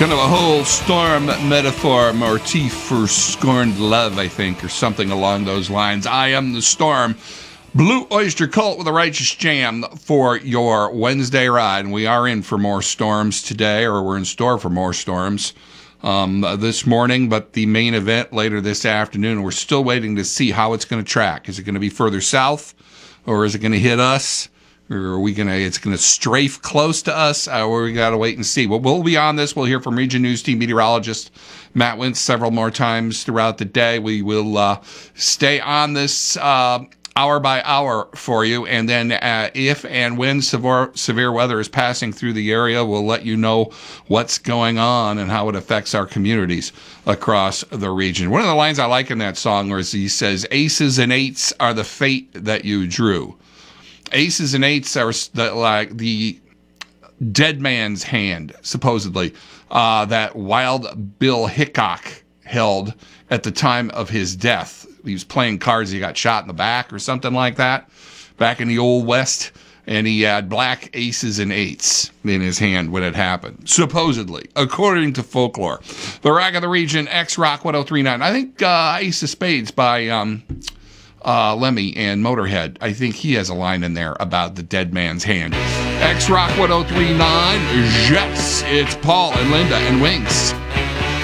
Kind of a whole storm metaphor, motif for scorned love, I think, or something along those lines. I am the storm. Blue Oyster Cult with a righteous jam for your Wednesday ride. And we are in for more storms today, or we're in store for more storms this morning. But the main event later this afternoon, we're still waiting to see how it's going to track. Is it going to be further south, or is it going to hit us? Or are we it's going to strafe close to us? Or we got to wait and see. Well, we'll be on this. We'll hear from Region News Team meteorologist Matt Wintz several more times throughout the day. We will stay on this hour by hour for you. And then if and when severe weather is passing through the area, we'll let you know what's going on and how it affects our communities across the region. One of the lines I like in that song was he says, "Aces and eights are the fate that you drew." Aces and eights are like the dead man's hand, supposedly, that Wild Bill Hickok held at the time of his death. He was playing cards. He got shot in the back or something like that back in the Old West, and he had black aces and eights in his hand when it happened, supposedly, according to folklore. The Rock of the Region, X-Rock 1039. I think Ace of Spades by Lemmy and Motorhead. I think he has a line in there about the dead man's hand. X-Rock 1039, Jets. It's Paul and Linda and Wings.